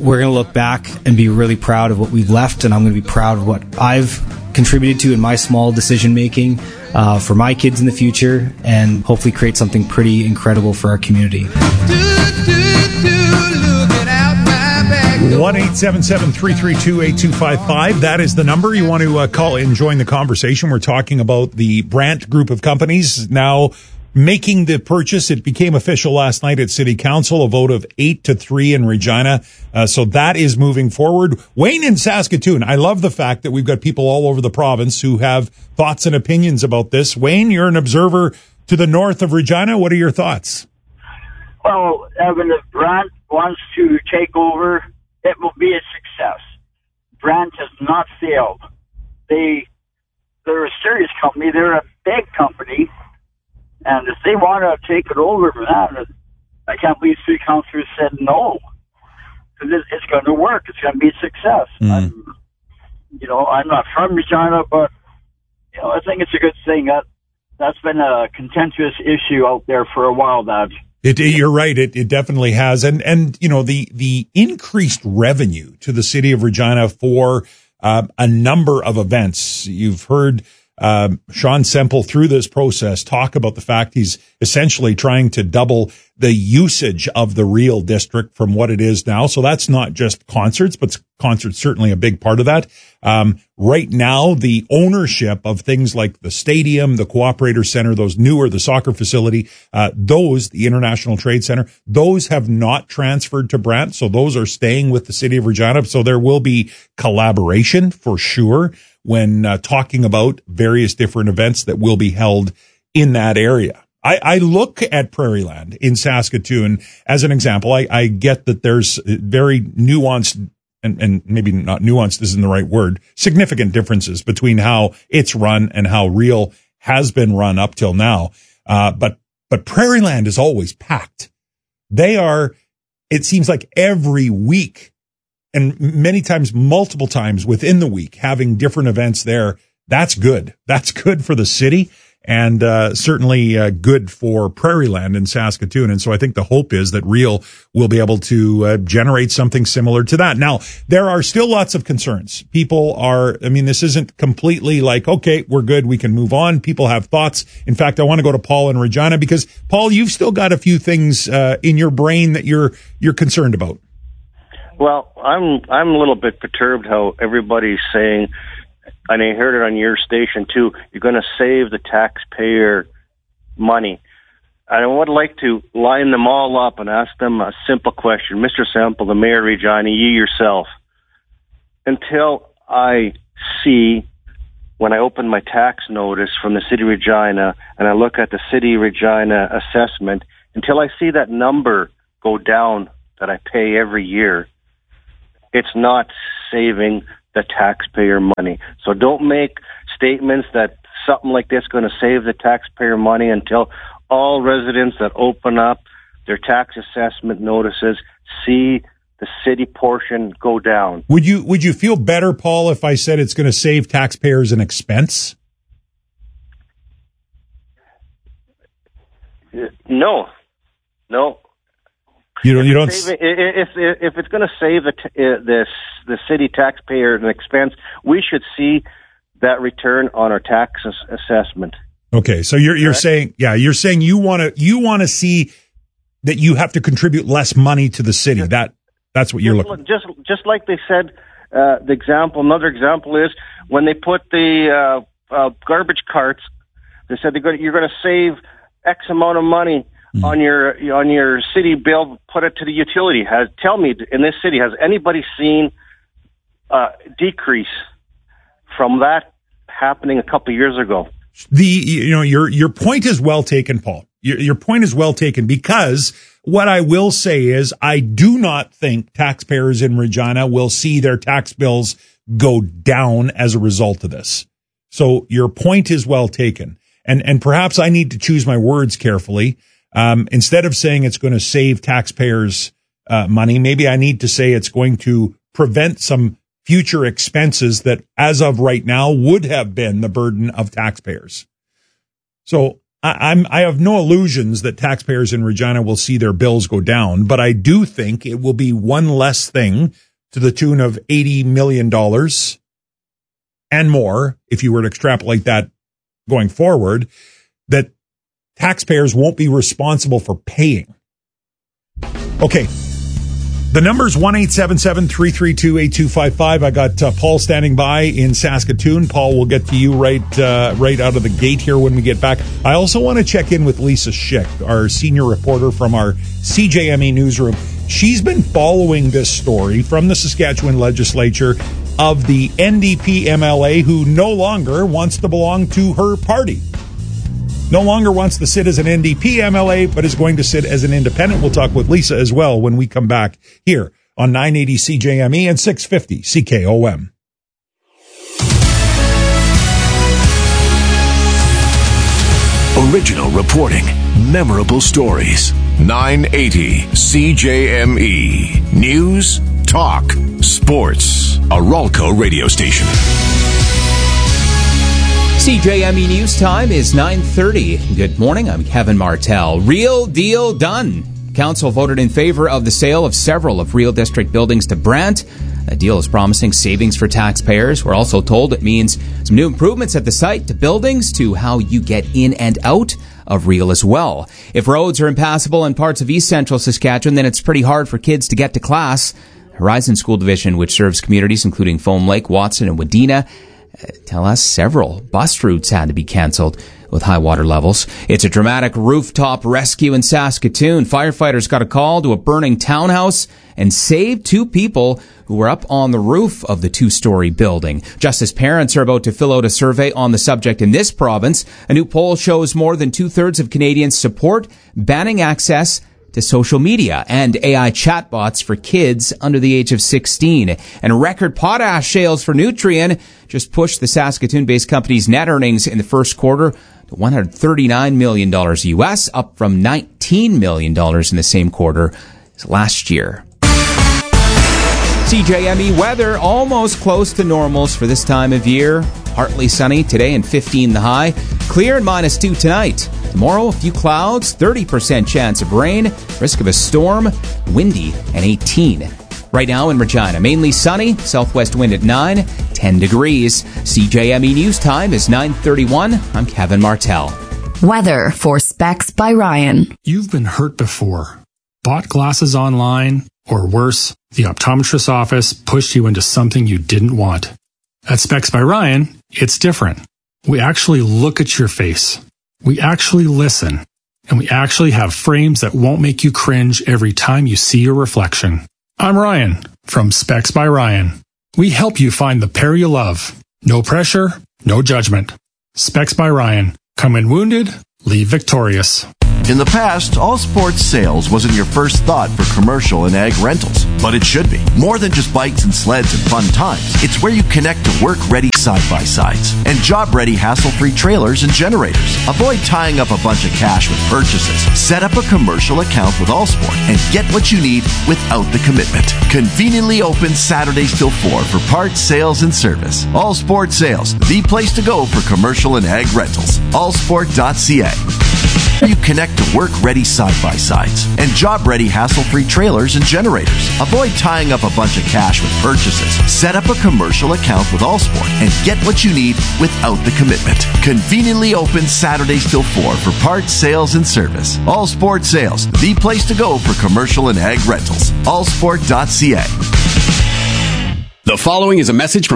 we're going to look back and be really proud of what we've left, and I'm going to be proud of what I've contributed to in my small decision making for my kids in the future, and hopefully create something pretty incredible for our community. 1-877-332-8255. That is the number. You want to call and join the conversation. We're talking about the Brandt Group of companies now making the purchase. It became official last night at City Council, a vote of 8-3 in Regina. So that is moving forward. Wayne in Saskatoon, I love the fact that we've got people all over the province who have thoughts and opinions about this. Wayne, you're an observer to the north of Regina. What are your thoughts? Well, Evan, if Brandt wants to take over, it will be a success. Brandt has not failed. They're a serious company. They're a big company. And if they want to take it over from that, I can't believe 3 councillors said no. Because it's going to work. It's going to be a success. I'm not from Regina, but I think it's a good thing. That's been a contentious issue out there for a while now. You're right. It definitely has. And the increased revenue to the city of Regina for a number of events. You've heard Sean Semple through this process talk about the fact he's essentially trying to double the usage of the Real District from what it is now. So that's not just concerts, but concerts certainly a big part of that. Right now, the ownership of things like the stadium, the Cooperator Center, the soccer facility, the International Trade Center, those have not transferred to Brandt. So those are staying with the city of Regina. So there will be collaboration for sure when talking about various different events that will be held in that area. I look at Prairieland in Saskatoon as an example. I get that there's very nuanced and maybe not nuanced isn't the right word, significant differences between how it's run and how Real has been run up till now. But Prairieland is always packed. They are, it seems like every week, and many times, multiple times within the week, having different events there. That's good. That's good for the city, and certainly good for Prairieland in Saskatoon. And so I think the hope is that Real will be able to generate something similar to that. Now, there are still lots of concerns. This isn't completely like, okay, we're good, we can move on. People have thoughts. In fact, I want to go to Paul in Regina because, Paul, you've still got a few things in your brain that you're concerned about. Well, I'm a little bit perturbed how everybody's saying, and I heard it on your station too, you're going to save the taxpayer money. I would like to line them all up and ask them a simple question. Mr. Semple, the Mayor of Regina, you yourself, until I see, when I open my tax notice from the City of Regina and I look at the City of Regina assessment, until I see that number go down that I pay every year, it's not saving the taxpayer money. So don't make statements that something like this is going to save the taxpayer money until all residents that open up their tax assessment notices see the city portion go down. Would you feel better, Paul, if I said it's going to save taxpayers an expense? No. You don't. If it's going to save the city taxpayer an expense, we should see that return on our tax assessment. Okay, so you're saying you want to see that you have to contribute less money to the city. That's what you're looking. Just like they said. Another example is when they put the garbage carts. They said you're going to save X amount of money on your city bill, put it to the utility. Tell me, in this city, has anybody seen decrease from that happening a couple of years ago? Your point is well taken, Paul. Your point is well taken, because what I will say is I do not think taxpayers in Regina will see their tax bills go down as a result of this. So your point is well taken. And perhaps I need to choose my words carefully. Instead of saying it's going to save taxpayers money, maybe I need to say it's going to prevent some future expenses that, as of right now, would have been the burden of taxpayers. So I have no illusions that taxpayers in Regina will see their bills go down, but I do think it will be one less thing to the tune of $80 million and more, if you were to extrapolate that going forward, that taxpayers won't be responsible for paying. Okay. The number's 1-877-332-8255. I got Paul standing by in Saskatoon. Paul, we'll get to you right out of the gate here when we get back. I also want to check in with Lisa Schick, our senior reporter from our CJME newsroom. She's been following this story from the Saskatchewan legislature of the NDP MLA who no longer wants to belong to her party. No longer wants to sit as an NDP MLA, but is going to sit as an independent. We'll talk with Lisa as well when we come back here on 980 CJME and 650 CKOM. Original reporting, memorable stories. 980 CJME. News, talk, sports. A Ralco radio station. CJME News Time is 9:30. Good morning, I'm Kevin Martell. Real deal done. Council voted in favor of the sale of several of Real District buildings to Brandt. The deal is promising savings for taxpayers. We're also told it means some new improvements at the site, to buildings, to how you get in and out of Real as well. If roads are impassable in parts of East Central Saskatchewan, then it's pretty hard for kids to get to class. Horizon School Division, which serves communities including Foam Lake, Watson, and Wadena, tell us several bus routes had to be canceled with high water levels. It's a dramatic rooftop rescue in Saskatoon. Firefighters got a call to a burning townhouse and saved two people who were up on the roof of the two-story building. Just as parents are about to fill out a survey on the subject in this province, a new poll shows more than two-thirds of Canadians support banning access to social media and AI chatbots for kids under the age of 16. And record potash sales for Nutrien just pushed the Saskatoon-based company's net earnings in the first quarter to $139 million US, up from $19 million in the same quarter last year. CJME weather almost close to normals for this time of year. Partly sunny today and 15 the high. Clear and -2 tonight. Tomorrow, a few clouds, 30% chance of rain, risk of a storm, windy, and 18. Right now in Regina, mainly sunny, southwest wind at 9, 10 degrees. CJME News Time is 9:31. I'm Kevin Martell. Weather for Specs by Ryan. You've been hurt before. Bought glasses online, or worse, the optometrist's office pushed you into something you didn't want. At Specs by Ryan, it's different. We actually look at your face. We actually listen. And we actually have frames that won't make you cringe every time you see your reflection. I'm Ryan from Specs by Ryan. We help you find the pair you love. No pressure, no judgment. Specs by Ryan. Come in wounded, leave victorious. In the past, all sports sales wasn't your first thought for commercial and ag rentals, but it should be. More than just bikes and sleds and fun times, it's where you connect to work-ready side-by-sides and job-ready hassle-free trailers and generators. Avoid tying up a bunch of cash with purchases. Set up a commercial account with Allsport and get what you need without the commitment. Conveniently open Saturdays till 4 for parts, sales, and service. Allsport Sales, the place to go for commercial and ag rentals. Allsport.ca. You connect to work-ready side-by-sides and job-ready hassle-free trailers and generators. Avoid tying up a bunch of cash with purchases. Set up a commercial account with Allsport and get what you need without the commitment. Conveniently open Saturdays till 4 for parts, sales, and service. Allsport Sales, the place to go for commercial and ag rentals. Allsport.ca. The following is a message from